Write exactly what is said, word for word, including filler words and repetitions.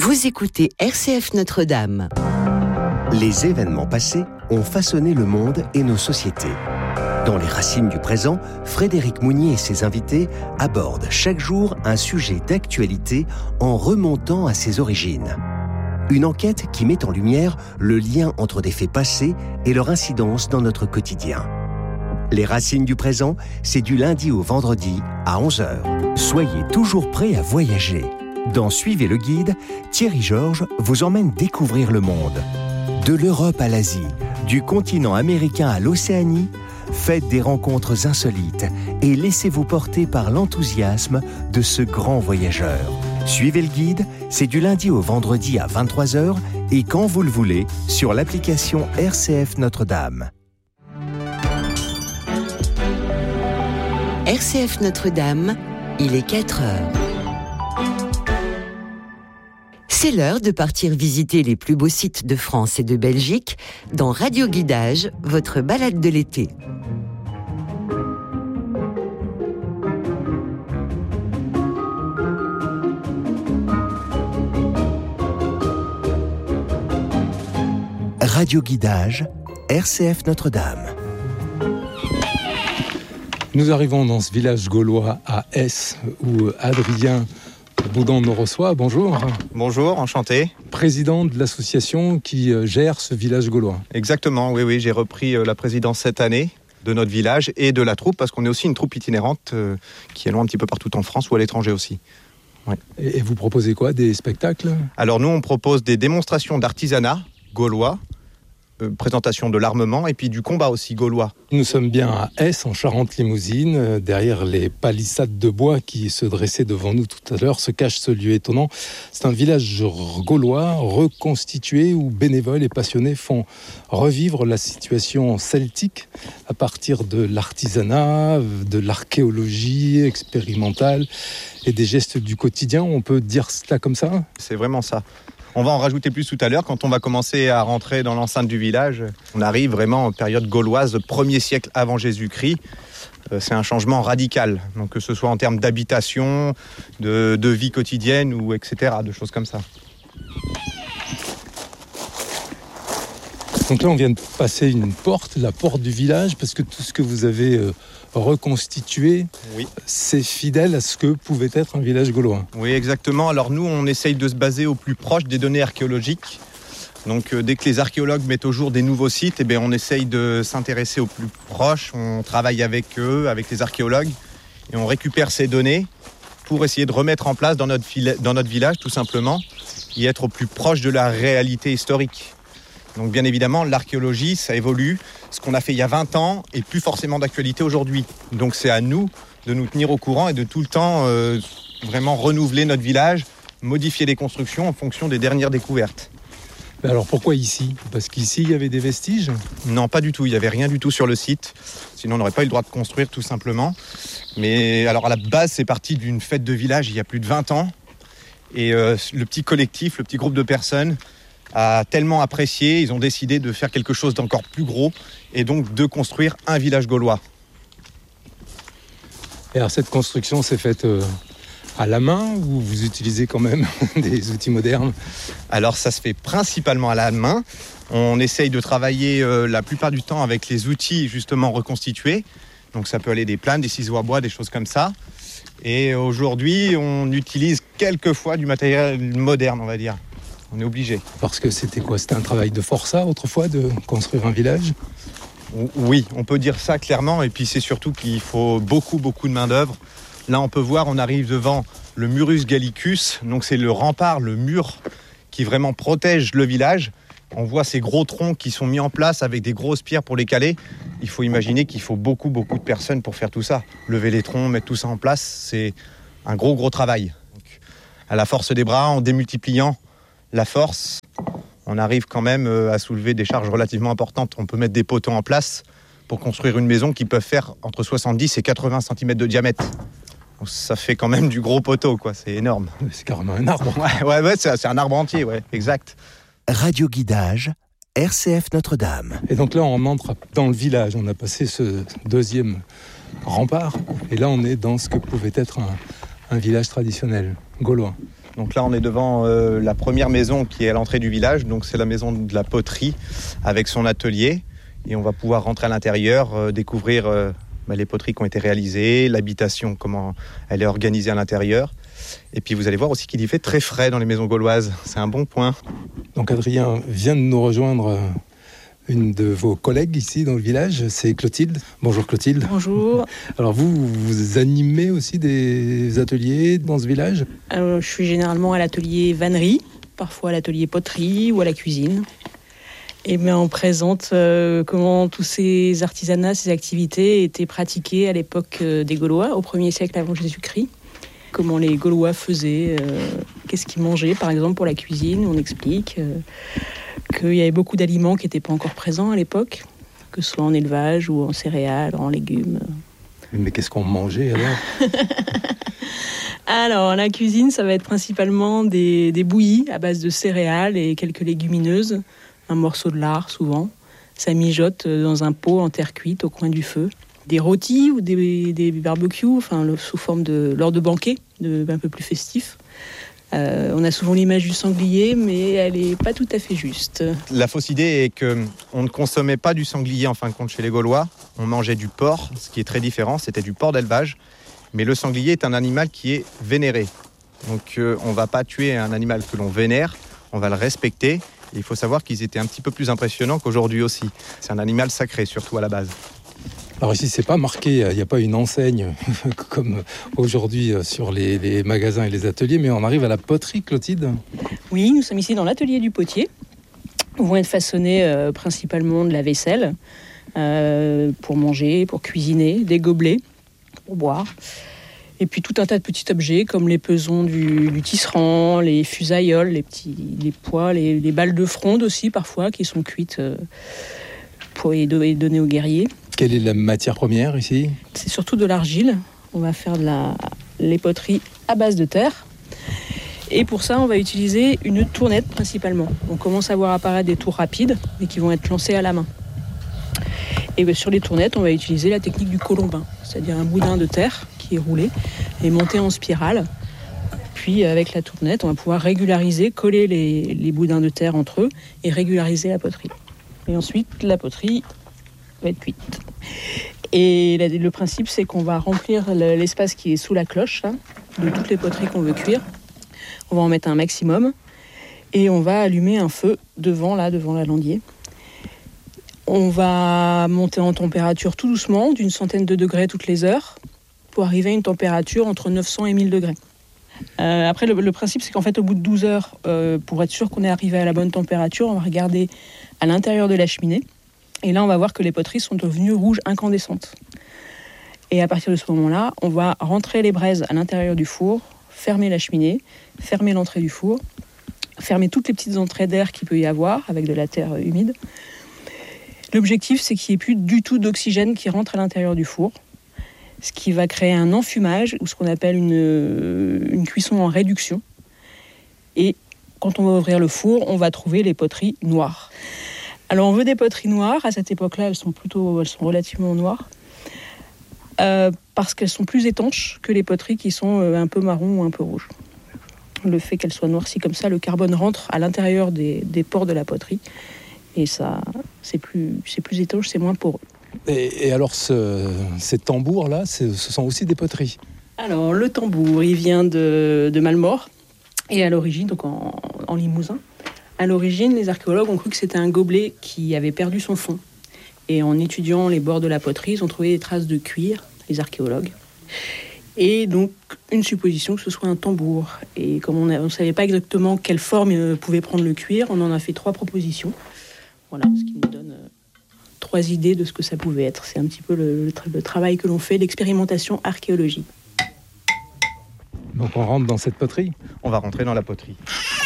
Vous écoutez R C F Notre-Dame. Les événements passés ont façonné le monde et nos sociétés. Dans les racines du présent, Frédéric Mounier et ses invités abordent chaque jour un sujet d'actualité en remontant à ses origines. Une enquête qui met en lumière le lien entre des faits passés et leur incidence dans notre quotidien. Les racines du présent, c'est du lundi au vendredi à onze heures. Soyez toujours prêts à voyager. Dans Suivez le guide, Thierry Georges vous emmène découvrir le monde. De l'Europe à l'Asie, du continent américain à l'Océanie, faites des rencontres insolites et laissez-vous porter par l'enthousiasme de ce grand voyageur. Suivez le guide, c'est du lundi au vendredi à vingt-trois heures et quand vous le voulez, sur l'application R C F Notre-Dame. R C F Notre-Dame, il est quatre heures. C'est l'heure de partir visiter les plus beaux sites de France et de Belgique dans Radio Guidage, votre balade de l'été. Radio Guidage, R C F Notre-Dame. Nous arrivons dans ce village gaulois à Esse, où Adrien Boudon nous reçoit. Bonjour. Bonjour, enchanté. Président de l'association qui gère ce village gaulois. Exactement, oui, oui, j'ai repris la présidence cette année de notre village et de la troupe, parce qu'on est aussi une troupe itinérante euh, qui est loin un petit peu partout en France ou à l'étranger aussi. Ouais. Et vous proposez quoi, des spectacles ? Alors nous, on propose des démonstrations d'artisanat gaulois, euh, présentation de l'armement et puis du combat aussi gaulois. Nous sommes bien à Esse, en Charente-Limousine. Euh, derrière les palissades de bois qui se dressaient devant nous tout à l'heure se cache ce lieu étonnant. C'est un village gaulois reconstitué où bénévoles et passionnés font revivre la situation celtique à partir de l'artisanat, de l'archéologie expérimentale et des gestes du quotidien. On peut dire cela comme ça ? C'est vraiment ça. On va en rajouter plus tout à l'heure. Quand on va commencer à rentrer dans l'enceinte du village, on arrive vraiment en période gauloise, premier siècle avant Jésus-Christ. C'est un changement radical. Donc que ce soit en termes d'habitation, de, de vie quotidienne, ou et cetera, de choses comme ça. Donc là, on vient de passer une porte, la porte du village, parce que tout ce que vous avez euh, reconstitué, oui. C'est fidèle à ce que pouvait être un village gaulois. Oui, exactement. Alors nous, on essaye de se baser au plus proche des données archéologiques. Donc euh, dès que les archéologues mettent au jour des nouveaux sites, eh bien, on essaye de s'intéresser au plus proche. On travaille avec eux, avec les archéologues, et on récupère ces données pour essayer de remettre en place dans notre, fila- dans notre village, tout simplement, et être au plus proche de la réalité historique. Donc bien évidemment, l'archéologie, ça évolue. Ce qu'on a fait il y a vingt ans est plus forcément d'actualité aujourd'hui. Donc c'est à nous de nous tenir au courant et de tout le temps euh, vraiment renouveler notre village, modifier les constructions en fonction des dernières découvertes. Alors pourquoi ici ? Parce qu'ici, il y avait des vestiges ? Non, pas du tout. Il n'y avait rien du tout sur le site. Sinon, on n'aurait pas eu le droit de construire, tout simplement. Mais alors à la base, c'est parti d'une fête de village il y a plus de vingt ans. Et euh, le petit collectif, le petit groupe de personnes a tellement apprécié, ils ont décidé de faire quelque chose d'encore plus gros et donc de construire un village gaulois. Et alors cette construction s'est faite euh, à la main ou vous utilisez quand même des outils modernes ? Alors ça se fait principalement à la main. On essaye de travailler euh, la plupart du temps avec les outils justement reconstitués. Donc ça peut aller des planes, des ciseaux à bois, des choses comme ça. Et aujourd'hui, on utilise quelquefois du matériel moderne, on va dire. On est obligé. Parce que c'était quoi ? C'était un travail de forçat autrefois de construire un village ? Oui, on peut dire ça clairement. Et puis c'est surtout qu'il faut beaucoup, beaucoup de main d'œuvre. Là, on peut voir, on arrive devant le Murus Gallicus. Donc c'est le rempart, le mur qui vraiment protège le village. On voit ces gros troncs qui sont mis en place avec des grosses pierres pour les caler. Il faut imaginer qu'il faut beaucoup, beaucoup de personnes pour faire tout ça. Lever les troncs, mettre tout ça en place, c'est un gros, gros travail. Donc, à la force des bras, en démultipliant la force, on arrive quand même à soulever des charges relativement importantes. On peut mettre des poteaux en place pour construire une maison qui peut faire entre soixante-dix et quatre-vingts centimètres de diamètre. Donc ça fait quand même du gros poteau, quoi. C'est énorme. C'est carrément un arbre. Ouais, ouais, ouais c'est, c'est un arbre entier, ouais, exact. Radio Guidage, R C F Notre-Dame. Et donc là, on entre dans le village. On a passé ce deuxième rempart. Et là, on est dans ce que pouvait être un, un village traditionnel gaulois. Donc là, on est devant euh, la première maison qui est à l'entrée du village. Donc c'est la maison de la poterie avec son atelier. Et on va pouvoir rentrer à l'intérieur, euh, découvrir euh, bah, les poteries qui ont été réalisées, l'habitation, comment elle est organisée à l'intérieur. Et puis vous allez voir aussi qu'il y fait très frais dans les maisons gauloises. C'est un bon point. Donc Adrien vient de nous rejoindre, une de vos collègues ici dans le village, c'est Clotilde. Bonjour Clotilde. Bonjour. Alors vous, vous animez aussi des ateliers dans ce village ? Alors, je suis généralement à l'atelier vannerie, parfois à l'atelier poterie ou à la cuisine. Et bien, on présente euh, comment tous ces artisanats, ces activités étaient pratiquées à l'époque euh, des Gaulois, au premier siècle avant Jésus-Christ. Comment les Gaulois faisaient, euh, qu'est-ce qu'ils mangeaient, par exemple, pour la cuisine. On explique euh, qu'il y avait beaucoup d'aliments qui n'étaient pas encore présents à l'époque, que ce soit en élevage ou en céréales, en légumes. Mais qu'est-ce qu'on mangeait alors ? Alors, la cuisine, ça va être principalement des, des bouillies à base de céréales et quelques légumineuses, un morceau de lard souvent. Ça mijote dans un pot en terre cuite au coin du feu. Des rôtis ou des, des barbecues, enfin, sous forme de lors de banquets, de, un peu plus festifs. Euh, on a souvent l'image du sanglier, mais elle n'est pas tout à fait juste. La fausse idée est qu'on ne consommait pas du sanglier en fin de compte chez les Gaulois. On mangeait du porc, ce qui est très différent, c'était du porc d'élevage. Mais le sanglier est un animal qui est vénéré. Donc euh, on ne va pas tuer un animal que l'on vénère, on va le respecter. Et il faut savoir qu'ils étaient un petit peu plus impressionnants qu'aujourd'hui aussi. C'est un animal sacré, surtout à la base. Alors ici, c'est pas marqué, il n'y a pas une enseigne comme aujourd'hui sur les, les magasins et les ateliers, mais on arrive à la poterie, Clotilde. Oui, nous sommes ici dans l'atelier du potier, où vont être façonnés euh, principalement de la vaisselle, euh, pour manger, pour cuisiner, des gobelets, pour boire, et puis tout un tas de petits objets comme les pesons du, du tisserand, les fusailloles, les petits les pois, les, les balles de fronde aussi parfois, qui sont cuites euh, pour et données aux guerriers. Quelle est la matière première ici ? C'est surtout de l'argile. On va faire de la, les poteries à base de terre. Et pour ça, on va utiliser une tournette principalement. On commence à voir apparaître des tours rapides, mais qui vont être lancés à la main. Et bien, sur les tournettes, on va utiliser la technique du colombin, c'est-à-dire un boudin de terre qui est roulé et monté en spirale. Puis, avec la tournette, on va pouvoir régulariser, coller les, les boudins de terre entre eux et régulariser la poterie. Et ensuite, la poterie va être cuite. Et le principe, c'est qu'on va remplir l'espace qui est sous la cloche, là, de toutes les poteries qu'on veut cuire. On va en mettre un maximum et on va allumer un feu devant, là, devant l'alandier. On va monter en température tout doucement, d'une centaine de degrés toutes les heures, pour arriver à une température entre neuf cents et mille degrés. Euh, après, le, le principe, c'est qu'en fait, au bout de douze heures, euh, pour être sûr qu'on est arrivé à la bonne température, on va regarder à l'intérieur de la cheminée. Et là, on va voir que les poteries sont devenues rouges incandescentes. Et à partir de ce moment-là, on va rentrer les braises à l'intérieur du four, fermer la cheminée, fermer l'entrée du four, fermer toutes les petites entrées d'air qu'il peut y avoir avec de la terre humide. L'objectif, c'est qu'il n'y ait plus du tout d'oxygène qui rentre à l'intérieur du four, ce qui va créer un enfumage, ou ce qu'on appelle une, une cuisson en réduction. Et quand on va ouvrir le four, on va trouver les poteries noires. Alors on veut des poteries noires, à cette époque-là elles sont plutôt, elles sont relativement noires, euh, parce qu'elles sont plus étanches que les poteries qui sont euh, un peu marron ou un peu rouges. Le fait qu'elles soient noircies comme ça, le carbone rentre à l'intérieur des, des pores de la poterie, et ça, c'est plus, c'est plus étanche, c'est moins poreux. Et, et alors ce, ces tambours-là, ce sont aussi des poteries ? Alors le tambour, il vient de, de Malmort, et à l'origine, donc en, en Limousin. À l'origine, les archéologues ont cru que c'était un gobelet qui avait perdu son fond. Et en étudiant les bords de la poterie, ils ont trouvé des traces de cuir, les archéologues. Et donc, une supposition que ce soit un tambour. Et comme on ne savait pas exactement quelle forme euh, pouvait prendre le cuir, on en a fait trois propositions. Voilà, ce qui nous donne euh, trois idées de ce que ça pouvait être. C'est un petit peu le, le, tra- le travail que l'on fait, l'expérimentation archéologique. Donc on rentre dans cette poterie ? On va rentrer dans la poterie.